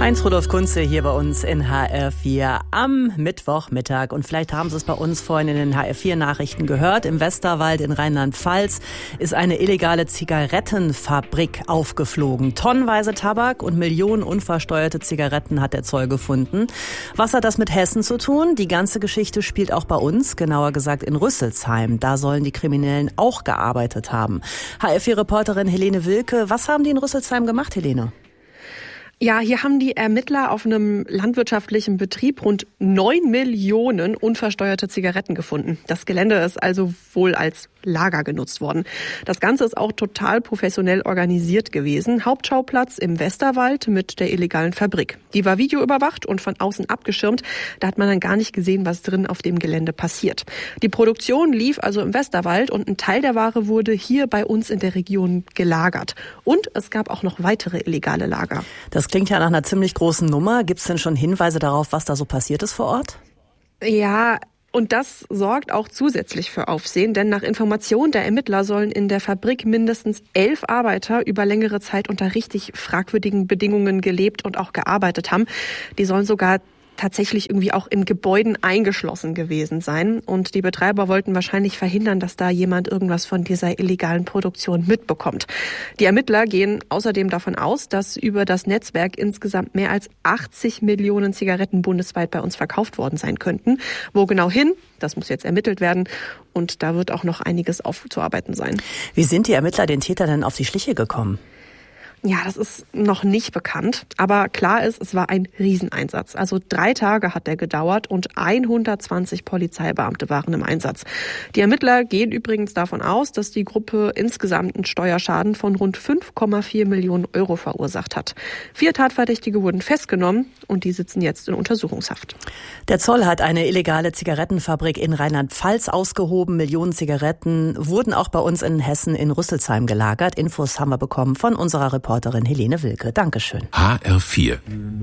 Heinz-Rudolf Kunze hier bei uns in HR4 am Mittwochmittag. Und vielleicht haben Sie es bei uns vorhin in den HR4-Nachrichten gehört. Im Westerwald in Rheinland-Pfalz ist eine illegale Zigarettenfabrik aufgeflogen. Tonnenweise Tabak und Millionen unversteuerte Zigaretten hat der Zoll gefunden. Was hat das mit Hessen zu tun? Die ganze Geschichte spielt auch bei uns, genauer gesagt in Rüsselsheim. Da sollen die Kriminellen auch gearbeitet haben. HR4-Reporterin Helene Wilke, was haben die in Rüsselsheim gemacht, Helene? Ja, hier haben die Ermittler auf einem landwirtschaftlichen Betrieb rund 9 Millionen unversteuerte Zigaretten gefunden. Das Gelände ist also wohl als Lager genutzt worden. Das Ganze ist auch total professionell organisiert gewesen. Hauptschauplatz im Westerwald mit der illegalen Fabrik. Die war videoüberwacht und von außen abgeschirmt. Da hat man dann gar nicht gesehen, was drin auf dem Gelände passiert. Die Produktion lief also im Westerwald und ein Teil der Ware wurde hier bei uns in der Region gelagert. Und es gab auch noch weitere illegale Lager. Das klingt ja nach einer ziemlich großen Nummer. Gibt es denn schon Hinweise darauf, was da so passiert ist vor Ort? Ja, und das sorgt auch zusätzlich für Aufsehen, denn nach Information der Ermittler sollen in der Fabrik mindestens 11 Arbeiter über längere Zeit unter richtig fragwürdigen Bedingungen gelebt und auch gearbeitet haben. Die sollen sogar tatsächlich irgendwie auch in Gebäuden eingeschlossen gewesen sein. Und die Betreiber wollten wahrscheinlich verhindern, dass da jemand irgendwas von dieser illegalen Produktion mitbekommt. Die Ermittler gehen außerdem davon aus, dass über das Netzwerk insgesamt mehr als 80 Millionen Zigaretten bundesweit bei uns verkauft worden sein könnten. Wo genau hin? Das muss jetzt ermittelt werden. Und da wird auch noch einiges aufzuarbeiten sein. Wie sind die Ermittler den Tätern denn auf die Schliche gekommen? Ja, das ist noch nicht bekannt. Aber klar ist, es war ein Rieseneinsatz. Also 3 Tage hat der gedauert und 120 Polizeibeamte waren im Einsatz. Die Ermittler gehen übrigens davon aus, dass die Gruppe insgesamt einen Steuerschaden von rund 5,4 Millionen Euro verursacht hat. 4 Tatverdächtige wurden festgenommen und die sitzen jetzt in Untersuchungshaft. Der Zoll hat eine illegale Zigarettenfabrik in Rheinland-Pfalz ausgehoben. Millionen Zigaretten wurden auch bei uns in Hessen in Rüsselsheim gelagert. Infos haben wir bekommen von unserer Reporterin Helene Wilke. Dankeschön. HR4